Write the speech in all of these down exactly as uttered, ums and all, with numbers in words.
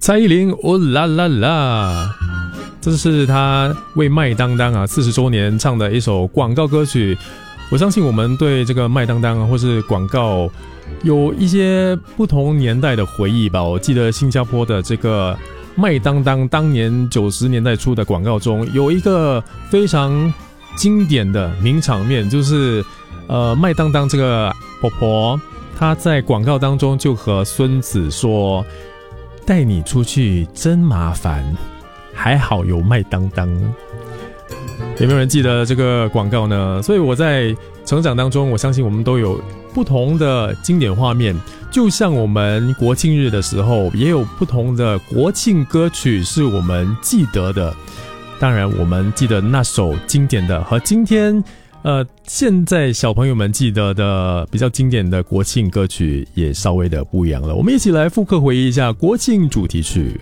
蔡依林，哦啦啦啦，这是她为麦当当啊四十周年唱的一首广告歌曲。我相信我们对这个麦当当啊或是广告有一些不同年代的回忆吧。我记得新加坡的这个麦当当当年九十年代初的广告中有一个非常经典的名场面，就是呃麦当当这个婆婆她在广告当中就和孙子说，带你出去真麻烦，还好有麦当当。有没有人记得这个广告呢？所以我在成长当中，我相信我们都有不同的经典画面，就像我们国庆日的时候也有不同的国庆歌曲是我们记得的。当然我们记得那首经典的和今天呃，现在小朋友们记得的比较经典的国庆歌曲也稍微的不一样了。我们一起来复刻回忆一下国庆主题曲。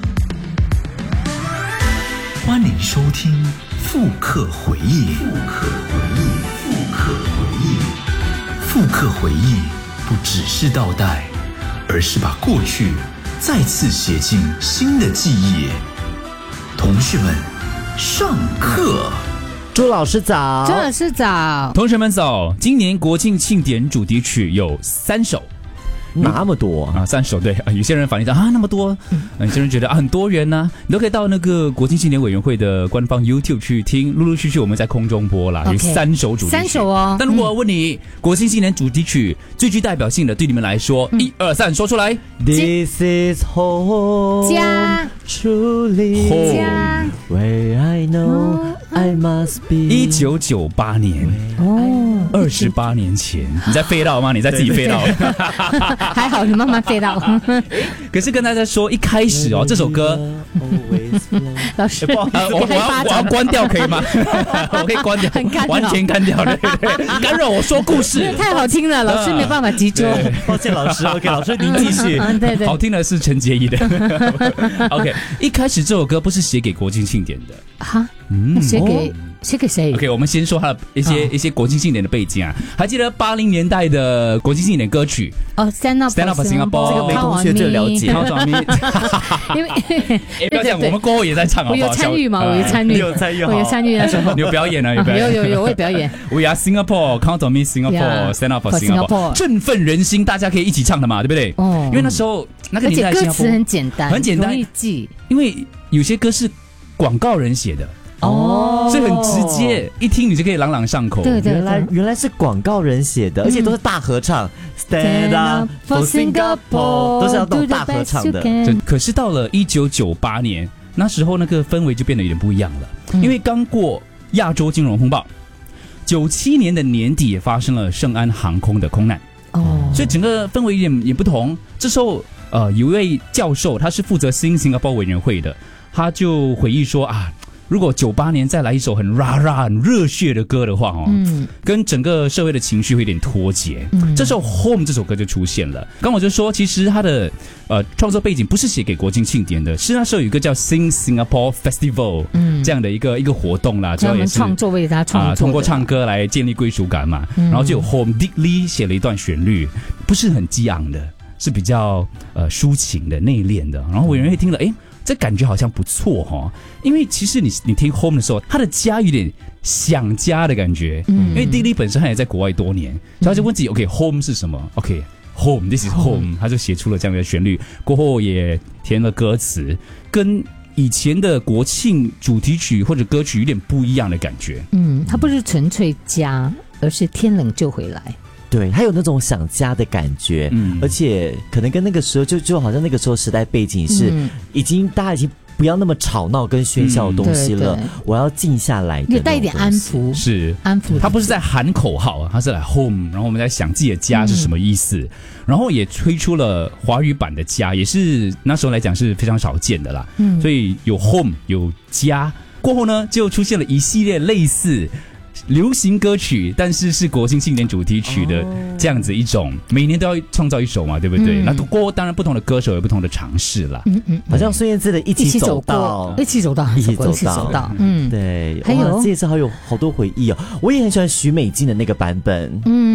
欢迎收听复刻回忆。复刻回忆，复刻回忆，复刻回忆，不只是倒带，而是把过去再次写进新的记忆。同学们，上课。 朱老师早， 朱老师早， 同学们早。今年国庆庆典主题曲有三首。 那么多啊，三首对啊，有些人反映到啊那么多，嗯、有些人觉得啊很多元呢、啊，你都可以到那个国庆庆典委员会的官方 YouTube 去听，陆陆续续我们在空中播啦， okay, 有三首主题曲， 三首哦。 但如果我问你、嗯、国庆庆典主题曲最具代表性的，对你们来说，一二三，说出来。 This is home， 家 truly home where I know I must be。 一九九八年哦，二十八年前，你在飞到吗？你在自己飞到？ 还好你慢慢飞到。 可是跟大家说，一开始哦，这首歌， 老师， 呃、我我要我要关掉可以吗？我可以关掉， 很干完全干掉，对对对，干扰我说故事， 太好听了，老师没办法集中。 抱歉，老师 ，OK， 老师您继续。 嗯，对对， 好听的是陈洁仪的。OK， 一开始这首歌不是写给国庆庆典的哈，嗯，写给。写给谁 ？OK， 我们先说他的一些、哦、一些国庆庆典的背景啊。还记得八零年代的国庆庆典歌曲哦 ，Stand Up Stand Up Singapore， 这个梅同学最了解。 因为哎，不要讲，我们过后也在唱， 我有参与嘛，我有参与， 有参与， 我有参与那时候。 你有表演啊？有表演？ 有有有，我有表演。 We are Singapore, Count on me, Singapore, Stand Up for Singapore， 振奋人心，大家可以一起唱的嘛，对不对？哦。因为那时候那个年代， 而且歌词很简单， 很简单， 容易记。 因为有些歌是广告人写的。哦，所以很直接，一听你就可以朗朗上口。 对对对， 原来原来是广告人写的，嗯、而且都是大合唱。Stand up for Singapore， 都是要懂大合唱的。 可是到了一九九八年，那时候那个氛围就变得有点不一样了，嗯、因为刚过亚洲金融风暴，九七年的年底也发生了圣安航空的空难。哦，所以整个氛围有点也不同。这时候，呃，有一位教授，他是负责新 Singapore 委员会的，他就回忆说啊。如果九八年再来一首很 rah rah 很热血的歌的话哦，嗯，跟整个社会的情绪会有点脱节。嗯，这时候 Home 这首歌就出现了。刚我就说，其实它的呃创作背景不是写给国庆庆典的，是那时候有一个叫 Sing Singapore Festival，嗯，这样的一个一个活动啦，主要也是创作为他创作、呃， 通过唱歌来建立归属感嘛。嗯、然后就有 Home，Dick Lee 写了一段旋律，不是很激昂的，是比较呃抒情的、内敛的。然后委员会听了，哎。这感觉好像不错哈、哦，因为其实你你听 Home 的时候，他的家有点想家的感觉，嗯，因为弟弟本身他也在国外多年，所以他就问自己 ，OK Home 是什么 ？OK Home，This is Home， 他就写出了这样的旋律，过后也填了歌词，跟以前的国庆主题曲或者歌曲有点不一样的感觉。 嗯，它不是纯粹家，而是天冷就回来。 对，还有那种想家的感觉，嗯，而且可能跟那个时候就就好像那个时候时代背景是、嗯、已经大家已经不要那么吵闹跟喧嚣的东西了，嗯、我要静下来的， 也带一点安抚， 是安抚。 他不是在喊口号，他是来 home， 然后我们在想自己的家是什么意思，嗯、然后也推出了华语版的家，也是那时候来讲是非常少见的啦，嗯，所以有 home 有家，过后呢就出现了一系列类似。流行歌曲，但是是国庆庆典主题曲的这样子一种，哦、每年都要创造一首嘛，对不对？嗯、那过后当然不同的歌手有不同的尝试啦。嗯嗯， 好像孙燕姿的一起走到， 一起走到， 一起走到， 一起走到，嗯， 对。 还有这也是好有好多回忆哦。我也很喜欢许美静的那个版本。 嗯，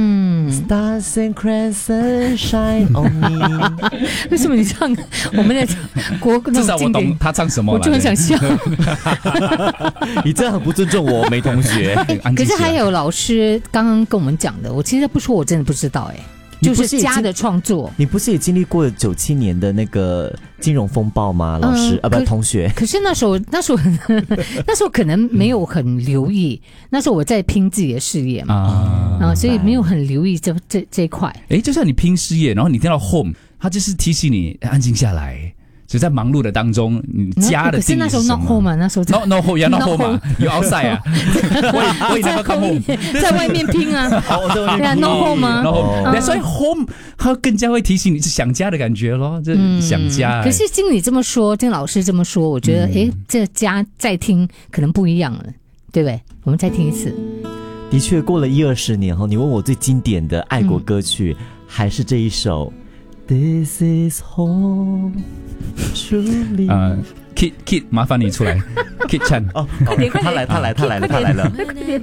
Stars and crescent shine on me 为什么你唱我们的国至少我懂他唱什么了， 我就很想笑你这样很不尊重我梅同学可是还有老师刚刚跟我们讲的，我其实不说我真的不知道哎、欸就是家的创作。 你不是也经历过九七年的那个金融风暴吗？老师、嗯、啊，不，同学。 可是那时候，那时候，那时候可能没有很留意。那时候我在拼自己的事业嘛，啊，啊所以没有很留意这这这一块。 哎，就像你拼事业，然后你听到 home， 它就是提醒你安静下来。就在忙碌的当中，你家的定义是什么？可是那时候 not home 嘛，那时候 no no home， yeah not home 嘛，有 outside 啊，我我也 never come home， 在外面拼啊，对啊 ，no home 嘛 ，no home， 所以 home 它更加会提醒你是想家的感觉咯，这想家。 可是经理这么说，听老师这么说，我觉得哎，这家再听可能不一样了，对不对？我们再听一次。 的确，过了一二十年后，你问我最经典的爱国歌曲，还是这一首。This is home, truly. 呃 ，Kid Kid， 麻烦你出来 ，Kid Chan。 哦，他来，他来，他来了，他来了。